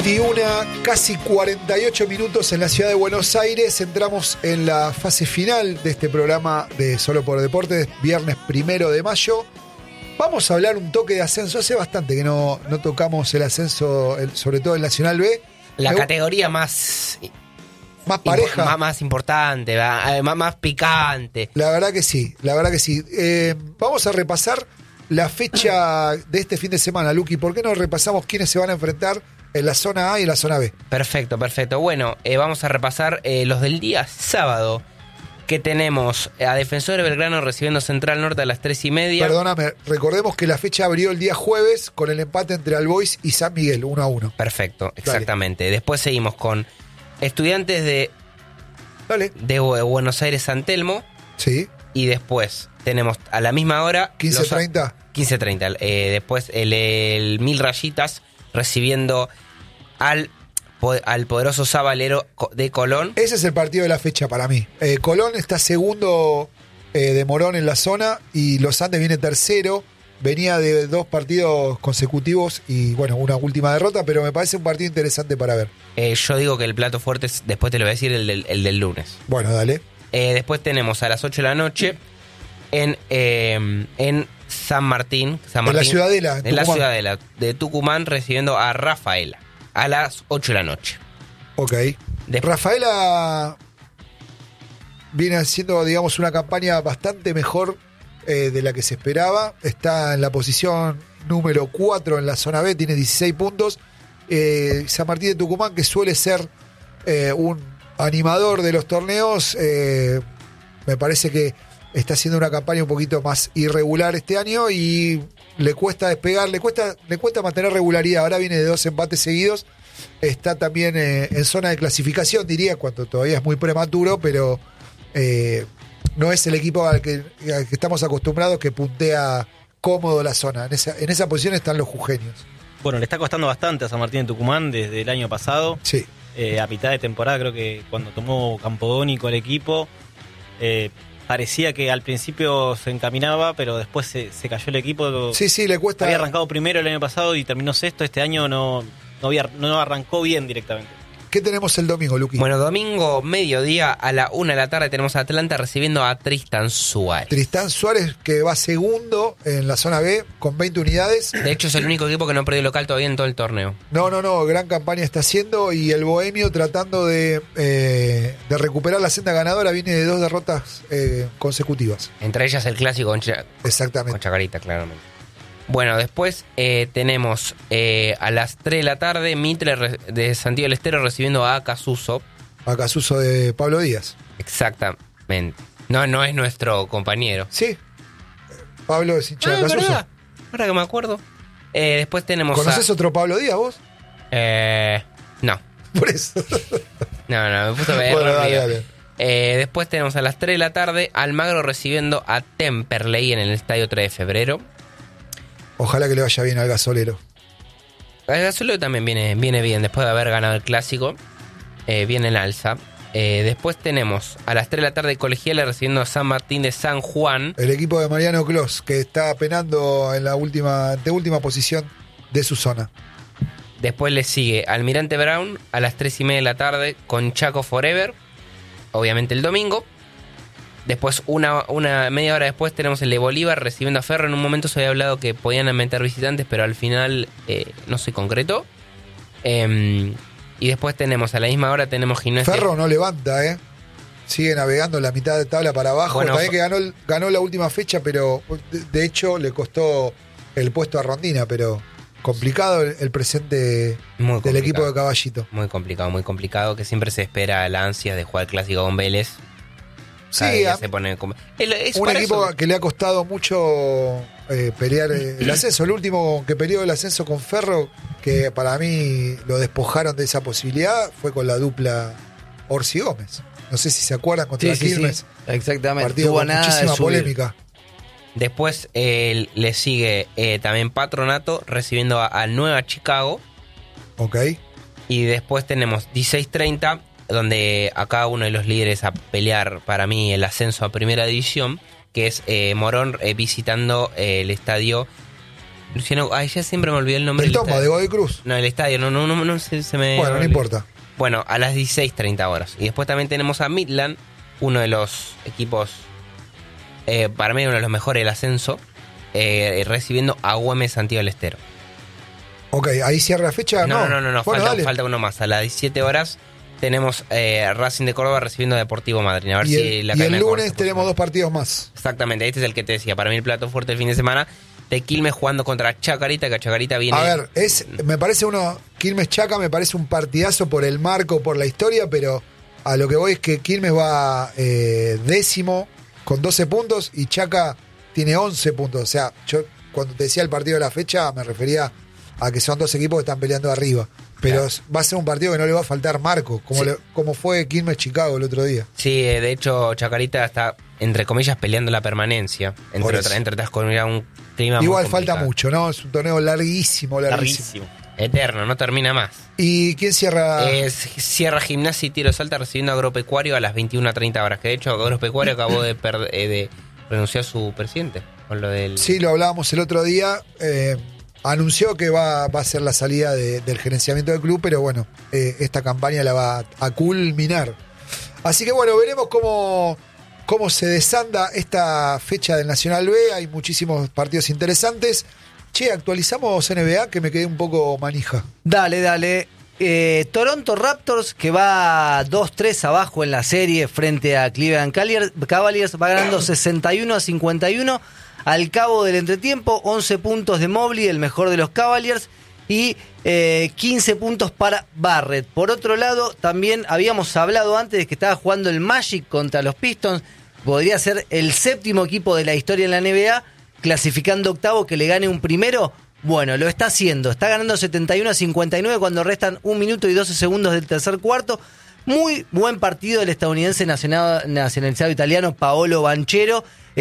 21, casi 48 minutos en la ciudad de Buenos Aires. Entramos en la fase final de este programa de Solo por Deportes, viernes 1 de mayo. Vamos a hablar un toque de ascenso. Hace bastante que no tocamos el ascenso, sobre todo el Nacional B. La categoría más pareja. Más importante, más picante. La verdad que sí. Vamos a repasar la fecha de este fin de semana, Luqui. ¿Por qué no repasamos quiénes se van a enfrentar en la zona A y en la zona B? Perfecto. Bueno, vamos a repasar los del día sábado, que tenemos a Defensor de Belgrano recibiendo Central Norte a las 3:30. Perdóname, recordemos que la fecha abrió el día jueves con el empate entre Albois y San Miguel, 1-1. Perfecto, exactamente. Dale. Después seguimos con Estudiantes de Buenos Aires San Telmo. Sí. Y después tenemos a la misma hora 15:30. 15:30. Después el Mil Rayitas recibiendo al poderoso Sabalero de Colón. Ese es el partido de la fecha para mí. Colón está segundo de Morón en la zona y Los Andes viene tercero. Venía de 2 partidos consecutivos y bueno, una última derrota, pero me parece un partido interesante para ver. Yo digo que el plato fuerte es, después te lo voy a decir, el del lunes. Bueno, dale. Después tenemos a las 8 de la noche en San Martín. En la Ciudadela. En la Ciudadela de Tucumán, recibiendo a Rafaela a las 8 de la noche. Ok. Rafaela viene haciendo, digamos, una campaña bastante mejor de la que se esperaba. Está en la posición número 4 en la zona B, tiene 16 puntos. San Martín de Tucumán, que suele ser un animador de los torneos, me parece que está haciendo una campaña un poquito más irregular este año y le cuesta despegar, le cuesta mantener regularidad. Ahora viene de 2 empates seguidos. Está también en zona de clasificación, diría, cuando todavía es muy prematuro, pero no es el equipo al que estamos acostumbrados, que puntea cómodo la zona. En esa posición están los jujeños. Bueno, le está costando bastante a San Martín de Tucumán desde el año pasado. Sí. A mitad de temporada, creo que cuando tomó Campodónico el equipo, parecía que al principio se encaminaba, pero después se cayó el equipo. Sí, le cuesta. Había arrancado primero el año pasado y terminó sexto. Este año no arrancó bien directamente. ¿Qué tenemos el domingo, Luqui? Bueno, domingo, mediodía, a la 1 de la tarde tenemos a Atlanta recibiendo a Tristán Suárez. Tristán Suárez, que va segundo en la zona B con 20 unidades. De hecho, es el único equipo que no perdió local todavía en todo el torneo. No, gran campaña está haciendo, y el Bohemio tratando de recuperar la senda ganadora, viene de 2 derrotas consecutivas. Entre ellas el clásico Exactamente. Con Chacarita, claramente. Bueno, después tenemos a las 3 de la tarde Mitre de Santiago del Estero recibiendo a Acasuso. Acasuso de Pablo Díaz. Exactamente. No es nuestro compañero. Sí. Pablo es hincha de Acasuso. Ahora que me acuerdo. Después tenemos ¿Conoces otro Pablo Díaz vos? No. Por eso. No, me puse a ver. Bueno, dale. Después tenemos a las 3 de la tarde Almagro recibiendo a Temperley en el Estadio 3 de Febrero. Ojalá que le vaya bien al gasolero. El gasolero también viene bien después de haber ganado el clásico. Viene en alza. Después tenemos a las 3 de la tarde Colegiales recibiendo a San Martín de San Juan. El equipo de Mariano Clos, que está penando en la última posición de su zona. Después le sigue Almirante Brown a las 3:30 de la tarde con Chaco Forever. Obviamente el domingo. Después, una media hora después, tenemos el de Bolívar recibiendo a Ferro. En un momento se había hablado que podían aumentar visitantes, pero al final no se concretó. Y después tenemos, a la misma hora, tenemos Gimnasia. Ferro no levanta, sigue navegando la mitad de tabla para abajo. Bueno, también que ganó la última fecha, pero de hecho le costó el puesto a Rondina, pero complicado el presente del equipo de Caballito. Muy complicado, que siempre se espera la ansia de jugar el clásico con Vélez. Sí, se pone como... un equipo que le ha costado mucho pelear el ascenso. El último que peleó el ascenso con Ferro, que para mí lo despojaron de esa posibilidad, fue con la dupla Orsi Gómez. No sé si se acuerdan, contra Quilmes. Sí. Exactamente. Partido con muchísima polémica. Después le sigue también Patronato recibiendo a Nueva Chicago. Ok. Y después tenemos 16:30, donde acá uno de los líderes a pelear para mí el ascenso a Primera División, que es Morón visitando el estadio Luciano, ya siempre me olvidé el nombre El del Tomba, estadio. de Godoy Cruz. No, el estadio, no se me... Bueno, no importa. Bueno, a las 16:30 horas. Y después también tenemos a Midland, uno de los equipos, para mí uno de los mejores del ascenso, recibiendo a Güemes Santiago del Estero. Ok, ahí cierra la fecha. No, Bueno, falta uno más. A las 17 horas tenemos Racing de Córdoba recibiendo a Deportivo Madryn. A ver y si el, la y el cadena lunes corta, tenemos 2 partidos más. Exactamente, este es el que te decía. Para mí el plato fuerte del fin de semana, de Quilmes jugando contra Chacarita, que Chacarita viene... A ver, me parece Quilmes Chaca me parece un partidazo por el marco, por la historia, pero a lo que voy es que Quilmes va 10º con 12 puntos y Chaca tiene 11 puntos. O sea, yo cuando te decía el partido de la fecha me refería a que son 2 equipos que están peleando arriba. Pero claro, va a ser un partido que no le va a faltar marco, como fue Quilmes Chicago el otro día. Sí, de hecho Chacarita está, entre comillas, peleando la permanencia. Entre otras con un clima Igual muy falta complicado. mucho, ¿no? Es un torneo larguísimo. Eterno, no termina más. ¿Y quién cierra? Cierra Gimnasia y Tiro Salta recibiendo a Agropecuario a las 21:30 horas. Que de hecho Agropecuario acabó de renunciar su presidente. Con lo del... Sí, lo hablábamos el otro día. Anunció que va a ser la salida del gerenciamiento del club, pero bueno, esta campaña la va a culminar. Así que bueno, veremos cómo se desanda esta fecha del Nacional B. Hay muchísimos partidos interesantes. Che, actualizamos NBA, que me quedé un poco manija. Dale. Toronto Raptors, que va 2-3 abajo en la serie frente a Cleveland Cavaliers, va ganando 61-51. Al cabo del entretiempo, 11 puntos de Mobley, el mejor de los Cavaliers, y 15 puntos para Barrett. Por otro lado, también habíamos hablado antes de que estaba jugando el Magic contra los Pistons. Podría ser el 7º equipo de la historia en la NBA, clasificando octavo, que le gane un primero. Bueno, lo está haciendo. Está ganando 71-59 cuando restan 1 minuto y 12 segundos del tercer cuarto. Muy buen partido del estadounidense nacionalizado italiano Paolo Banchero,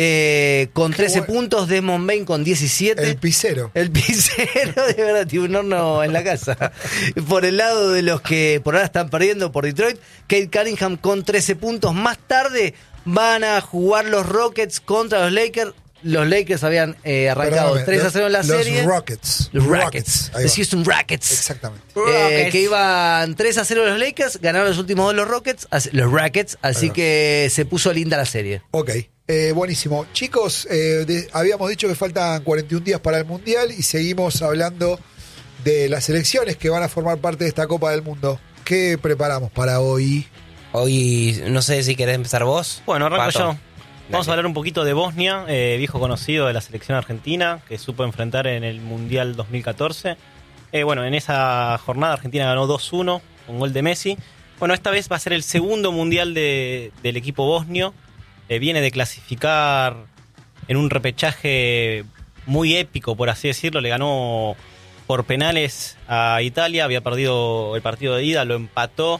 con 13 puntos, Desmond Bain con 17. El pisero. El pisero, de verdad, tiene un horno en la casa. Por el lado de los que por ahora están perdiendo por Detroit, Kate Cunningham con 13 puntos. Más tarde van a jugar los Rockets contra los Lakers. Los Lakers habían arrancado 3-0 en la serie. Los Rockets. Los Houston Rockets. Exactamente. Que iban 3-0 los Lakers, ganaron los últimos 2 los Rockets, así que se puso linda la serie. Ok, buenísimo. Chicos, habíamos dicho que faltan 41 días para el Mundial y seguimos hablando de las selecciones que van a formar parte de esta Copa del Mundo. ¿Qué preparamos para hoy? Hoy, no sé si querés empezar vos. Bueno, arranco Pato. yo. Vamos a hablar un poquito de Bosnia, viejo conocido de la selección argentina, que supo enfrentar en el Mundial 2014. Bueno, en esa jornada Argentina ganó 2-1 con gol de Messi. Bueno, esta vez va a ser el segundo Mundial del equipo bosnio. Viene de clasificar en un repechaje muy épico, por así decirlo. Le ganó por penales a Italia, había perdido el partido de ida, lo empató.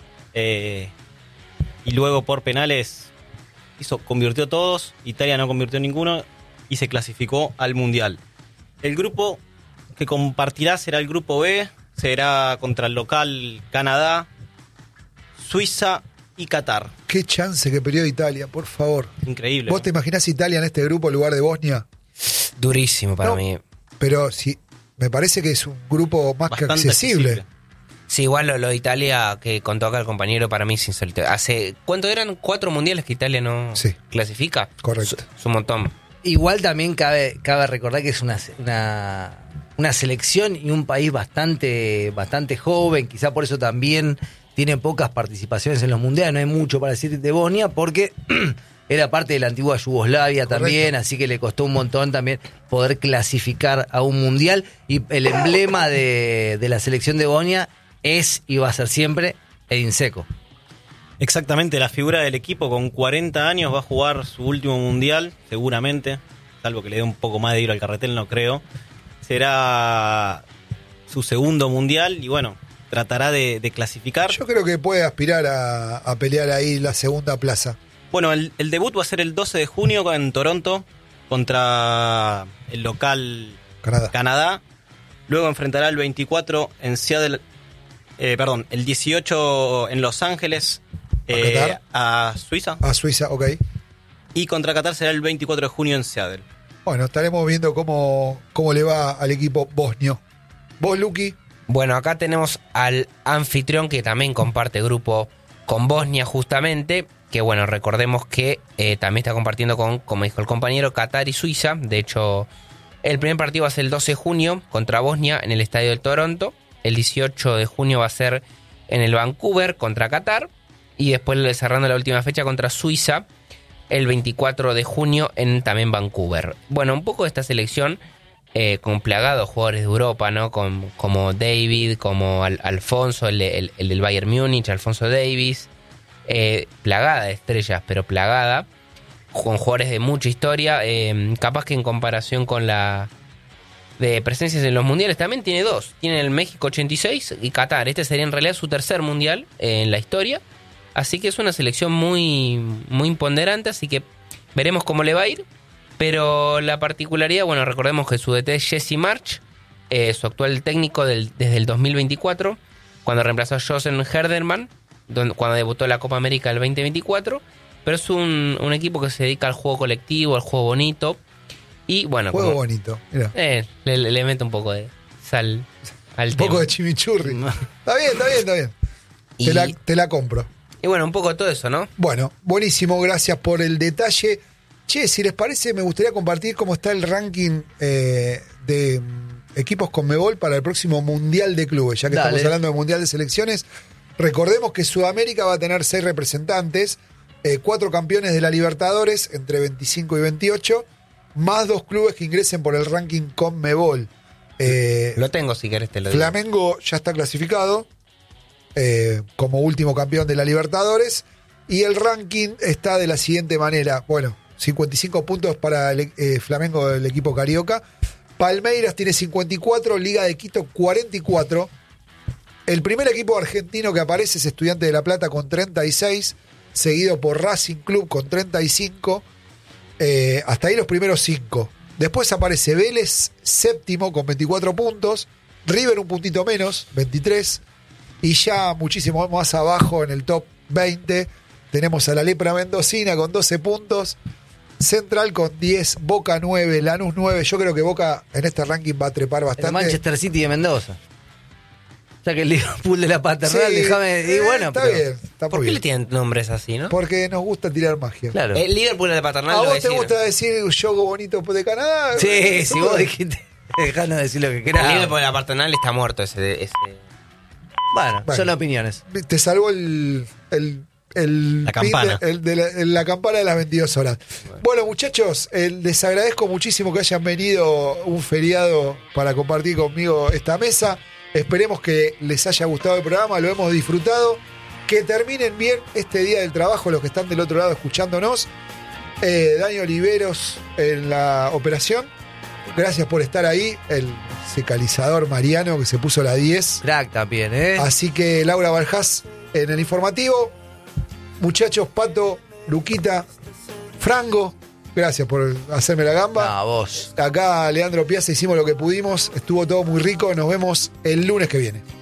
Y luego por penales convirtió todos, Italia no convirtió ninguno y se clasificó al Mundial. El grupo que compartirá será el grupo B, será contra el local Canadá, Suiza y Qatar. Qué chance que perdió Italia, por favor. Increíble. ¿Vos ¿no? te imaginás Italia en este grupo en lugar de Bosnia? Durísimo para No, mí. Pero sí, me parece que es un grupo más que Bastante accesible. Sí, igual lo de Italia que contó acá el compañero para mí es insólito. ¿Cuánto eran? 4 mundiales que Italia no clasifica. Correcto. Es un montón. Igual también cabe recordar que es una selección y un país bastante joven, quizá por eso también tiene pocas participaciones en los mundiales. No hay mucho para decir de Bosnia porque era parte de la antigua Yugoslavia. Correcto. También, así que le costó un montón también poder clasificar a un mundial. Y el emblema de la selección de Bosnia es y va a ser siempre Edin Dzeko. Exactamente, la figura del equipo con 40 años va a jugar su último mundial, seguramente, salvo que le dé un poco más de hilo al carretel, no creo. Será su segundo mundial y bueno, tratará de clasificar. Yo creo que puede aspirar a pelear ahí la segunda plaza. Bueno, el debut va a ser el 12 de junio en Toronto contra el local Canadá. Luego enfrentará el 24 en Seattle. El 18 en Los Ángeles a Suiza. A Suiza, ok. Y contra Qatar será el 24 de junio en Seattle. Bueno, estaremos viendo cómo le va al equipo bosnio. ¿Vos, Luqui? Bueno, acá tenemos al anfitrión que también comparte grupo con Bosnia justamente, que bueno, recordemos que también está compartiendo con, como dijo el compañero, Qatar y Suiza. De hecho, el primer partido va a ser el 12 de junio contra Bosnia en el Estadio del Toronto. El 18 de junio va a ser en el Vancouver contra Qatar. Y después cerrando la última fecha contra Suiza, el 24 de junio en también Vancouver. Bueno, un poco de esta selección con plagados jugadores de Europa, ¿no? Como David, como Alfonso, el del Bayern Múnich, Alfonso Davies. Plagada de estrellas, pero plagada. Con jugadores de mucha historia. Capaz que en comparación con la de presencias en los mundiales también tiene dos. Tiene el México 86 y Qatar. Este sería en realidad su tercer mundial en la historia. Así que es una selección muy, muy imponderante. Así que veremos cómo le va a ir. Pero la particularidad, bueno, recordemos que su DT es Jesse March, su actual técnico desde el 2024, cuando reemplazó a Josen Herderman, cuando debutó la Copa América del 2024. Pero es un equipo que se dedica al juego colectivo, al juego bonito. Y bueno, juego bonito, mira. Le mete un poco de sal al tema. Un poco de chimichurri. Está bien. Te la compro. Y bueno, un poco todo eso, ¿no? Bueno, buenísimo, gracias por el detalle. Che, si les parece, me gustaría compartir cómo está el ranking de equipos Conmebol para el próximo Mundial de Clubes, ya que estamos hablando de Mundial de Selecciones. Recordemos que Sudamérica va a tener 6 representantes, 4 campeones de la Libertadores entre 25 y 28, más 2 clubes que ingresen por el ranking Conmebol. Lo tengo, si querés te lo digo. Flamengo ya está clasificado como último campeón de la Libertadores, y el ranking está de la siguiente manera. Bueno, 55 puntos para el Flamengo del equipo carioca. Palmeiras tiene 54, Liga de Quito 44. El primer equipo argentino que aparece es Estudiantes de La Plata con 36, seguido por Racing Club con 35. Hasta ahí los primeros 5. Después aparece Vélez, séptimo con 24 puntos. River un puntito menos, 23. Y ya muchísimo más abajo en el top 20 tenemos a la Lepra Mendocina con 12 puntos. Central con 10, Boca 9, Lanús 9. Yo creo que Boca en este ranking va a trepar bastante. El Manchester City de Mendoza. O sea que el Liverpool de la Paternal, sí, déjame. Y bueno, está pero, bien. Está ¿Por muy qué bien. le tienen nombres así, no? Porque nos gusta tirar magia. Claro. El Liverpool de la Paternal. ¿A lo vos te decir. gusta decir un juego bonito de Canadá? Sí, si vos dijiste. Dejanos decir lo que El querás. Liverpool de la Paternal está muerto ese. Bueno, son opiniones. Te salvó la campana. La campana de las 22 horas. Bueno, muchachos, les agradezco muchísimo que hayan venido un feriado para compartir conmigo esta mesa. Esperemos que les haya gustado el programa, lo hemos disfrutado. Que terminen bien este día del trabajo los que están del otro lado escuchándonos. Dani Oliveros en la operación. Gracias por estar ahí. El secalizador Mariano que se puso la 10. Crack también, ¿eh? Así que Laura Baljás en el informativo. Muchachos, Pato, Luquita, Frango, gracias por hacerme la gamba. No, vos. Acá Leandro Piazza hicimos lo que pudimos. Estuvo todo muy rico. Nos vemos el lunes que viene.